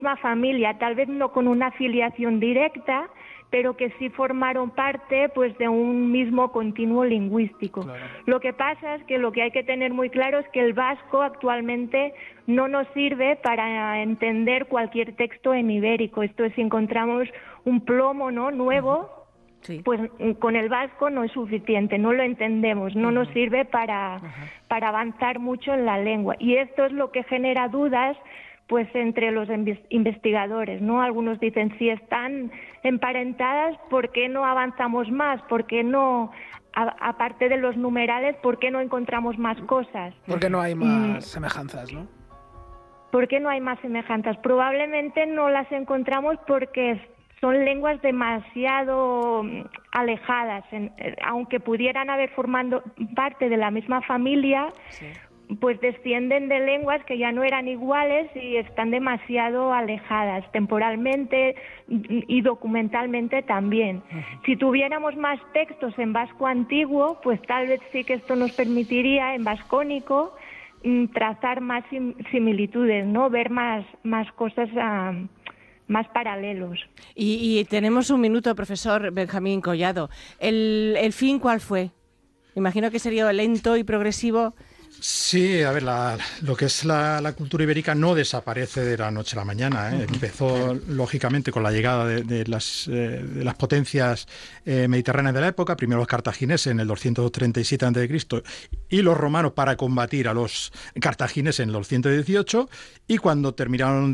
misma familia, tal vez no con una afiliación directa, pero que sí formaron parte pues de un mismo continuo lingüístico. Claro. Lo que pasa es que lo que hay que tener muy claro es que el vasco actualmente no nos sirve para entender cualquier texto en ibérico. Esto es, si encontramos un plomo, ¿no?, nuevo, Sí. pues con el vasco no es suficiente, no lo entendemos, no nos sirve para avanzar mucho en la lengua. Y esto es lo que genera dudas pues entre los investigadores, ¿no? Algunos dicen, si están emparentadas, ¿por qué no avanzamos más? ¿Por qué no, aparte de los numerales, por qué no encontramos más cosas? Porque no hay más semejanzas, ¿no? ¿Por qué no hay más semejanzas? Probablemente no las encontramos porque son lenguas demasiado alejadas. Aunque pudieran haber formado parte de la misma familia, Sí. pues descienden de lenguas que ya no eran iguales y están demasiado alejadas temporalmente y documentalmente también. Si tuviéramos más textos en vasco antiguo, pues tal vez sí que esto nos permitiría en vascónico trazar más similitudes, ¿no? Ver más cosas, más paralelos. Y tenemos un minuto, profesor Benjamín Collado. ¿El fin cuál fue? Imagino que sería lento y progresivo. Sí, a ver, lo que es la cultura ibérica no desaparece de la noche a la mañana, ¿eh? Empezó, lógicamente, con la llegada de las potencias mediterráneas de la época, primero los cartagineses en el 237 a.C. y los romanos para combatir a los cartagineses en el 218, y cuando terminaron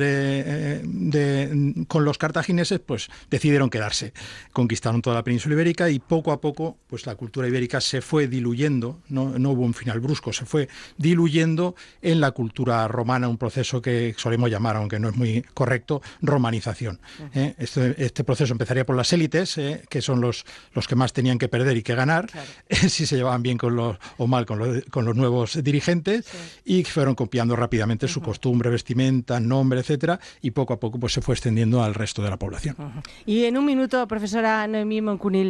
con los cartagineses, pues decidieron quedarse. Conquistaron toda la península ibérica y poco a poco pues la cultura ibérica se fue diluyendo, no hubo un final brusco, se fue diluyendo en la cultura romana, un proceso que solemos llamar, aunque no es muy correcto, romanización. Este proceso empezaría por las élites, que son los que más tenían que perder y que ganar, Claro. si se llevaban bien o mal con los nuevos dirigentes, Sí. y fueron copiando rápidamente su costumbre, vestimenta, nombre, etcétera, y poco a poco pues se fue extendiendo al resto de la población. Y en un minuto, profesora Noemí Moncunil,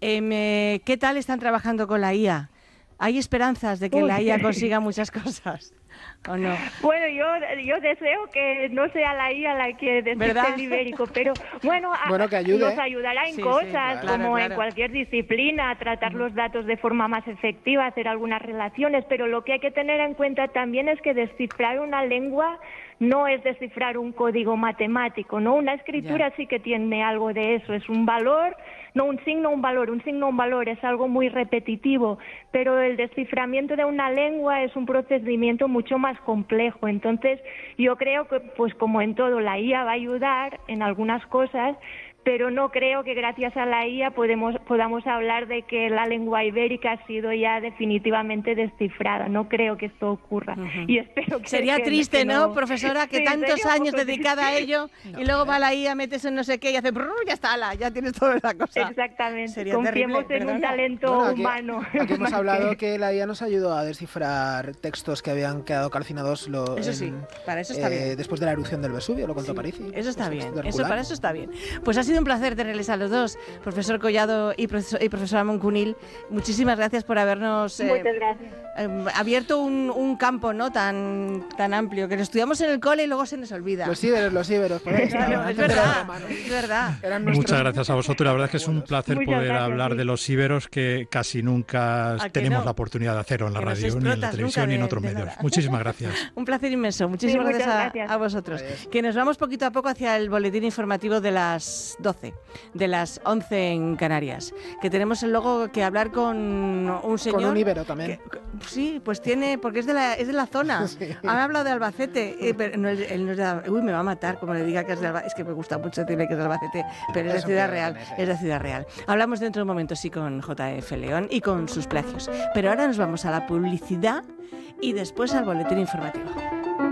¿qué tal están trabajando con la IA? ¿Hay esperanzas de que la IA consiga muchas cosas o no? Bueno, yo deseo que no sea la IA la que ¿Verdad? descifre el ibérico, pero bueno, que ayude. nos ayudará en Sí, cosas, sí, claro, como claro. en cualquier disciplina, a tratar los datos de forma más efectiva, hacer algunas relaciones, pero lo que hay que tener en cuenta también es que descifrar una lengua no es descifrar un código matemático, ¿no? Una escritura sí que tiene algo de eso, es un valor, no un signo, un valor, es algo muy repetitivo, pero el desciframiento de una lengua es un procedimiento mucho más complejo. Entonces, yo creo que, pues como en todo, la IA va a ayudar en algunas cosas, pero no creo que gracias a la IA podamos hablar de que la lengua ibérica ha sido ya definitivamente descifrada. No creo que esto ocurra. Y espero que Sería triste, que ¿no, profesora? Que Sí, tantos sería un años poco dedicada a ello y luego va la IA, metes en no sé qué y hace brrr, ya está, ya tienes toda la cosa. Exactamente. Sería Confiemos terrible, en un perdona. talento Aquí humano. hemos hablado que la IA nos ayudó a descifrar textos que habían quedado calcinados Eso sí, para eso está bien. después de la erupción del Vesubio, lo contó Sí, Parisi. eso está bien, Herculano. para eso está bien. Pues ha sido un placer tenerles a los dos, profesor Collado y profesora Moncunil. Muchísimas gracias por habernos Muchas gracias. abierto un campo, ¿no?, tan amplio, que lo estudiamos en el cole y luego se nos olvida. Los íberos, por ahí Claro, estaban, es antes de los verdad, romanos. es verdad. Eran nuestros- Muchas gracias a vosotros. La verdad es que es un placer Muchas poder gracias, hablar sí. de los íberos, que casi nunca ¿A que tenemos no? la oportunidad de hacerlo en la Que no radio, sois ni en la protas televisión, nunca ni en de otros medios. nada. Muchísimas gracias. Un placer inmenso. Muchísimas muchas gracias gracias. a vosotros. Adiós. Que nos vamos poquito a poco hacia el boletín informativo de las 12, de las 11 en Canarias. Que tenemos luego que hablar con un señor. Con un íbero también. Sí, pues tiene, porque es de la zona. Sí. Han hablado de Albacete. Pero no, él no es de, uy, me va a matar como le diga que es de Albacete. Es que me gusta mucho decirle que es de Albacete, pero es de Eso Ciudad que Real. tenéis, Es de Ciudad Real. Hablamos dentro de un momento, sí, con JF León y con sus plagios. Pero ahora nos vamos a la publicidad y después al boletín informativo.